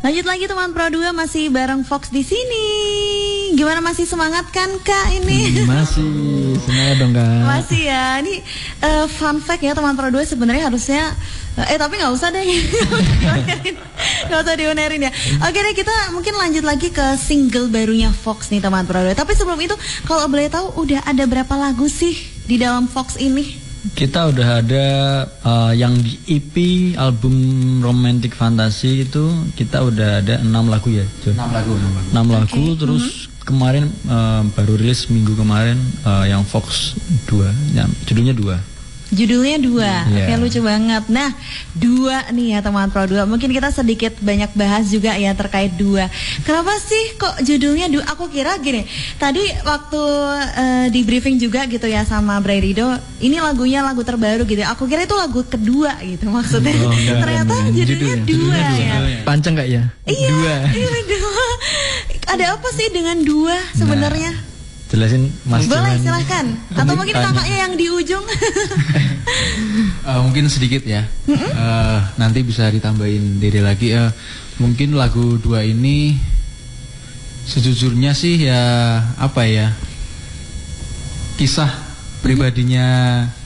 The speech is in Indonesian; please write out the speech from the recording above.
Lanjut lagi teman Pro 2, masih bareng Fox di sini. Gimana, masih semangat kan Kak ini? Masih semangat dong Kak. Masih ya. Ini fun fact ya teman Pro 2, sebenarnya harusnya tapi nggak usah deh. Nggak usah dionerin ya. Oke deh, kita mungkin lanjut lagi ke single barunya Fox nih teman Pro 2. Tapi sebelum itu, kalau boleh tahu udah ada berapa lagu sih di dalam Fox ini? Kita udah ada yang di EP album Romantic Fantasy itu kita udah ada 6 lagu ya, Jo? 6 lagu. Okay. Terus kemarin baru rilis minggu kemarin yang Fox 2, yang judulnya 2. Judulnya 2, Oke, lucu banget. Nah, 2 nih ya teman Pro 2. Mungkin kita sedikit banyak bahas juga ya terkait 2. Kenapa sih kok judulnya 2? Aku kira gini, tadi waktu di briefing juga gitu ya sama Bray Rido, ini lagunya lagu terbaru gitu. Aku kira itu lagu kedua gitu maksudnya. Ternyata judulnya 2 ya. Panjang gak ya? Iya, 2. Ada apa sih dengan 2 sebenarnya? Jelasin Mas. Boleh, silahkan. Atau mungkin kakaknya yang di ujung. Mungkin sedikit ya. Nanti bisa ditambahin Dede lagi. Mungkin lagu 2 ini sejujurnya sih ya apa ya, kisah pribadinya